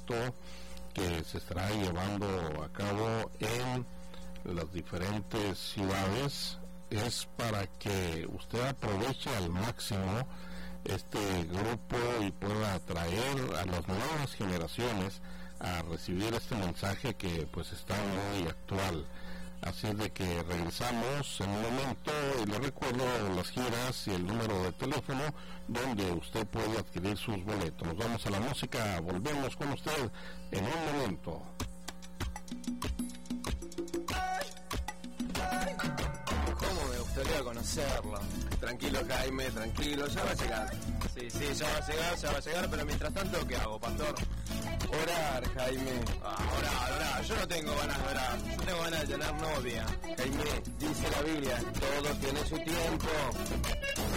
evento que se estará llevando a cabo en las diferentes ciudades. Es para que usted aproveche al máximo este grupo y pueda atraer a las nuevas generaciones a recibir este mensaje que pues está muy actual. Así es de que regresamos en un momento y le recuerdo las giras y el número de teléfono donde usted puede adquirir sus boletos. Nos vamos a la música, volvemos con usted en un momento. ¿Cómo me gustaría conocerlo? Tranquilo, Jaime, tranquilo, ya va a llegar. Sí, ya va a llegar, pero mientras tanto, ¿qué hago, pastor? Orar, Jaime. Orar. Yo no tengo ganas de orar. Yo tengo ganas de tener novia. Jaime, dice la Biblia, todo tiene su tiempo.